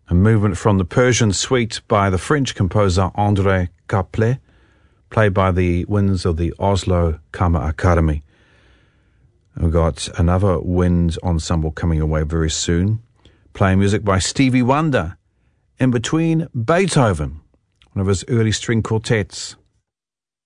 a movement from the Persian Suite by the French composer André Caplet, played by the winds of the Oslo Kammer Academy. We've got another wind ensemble coming away very soon, playing music by Stevie Wonder, In Between Beethoven, one of his early string quartets.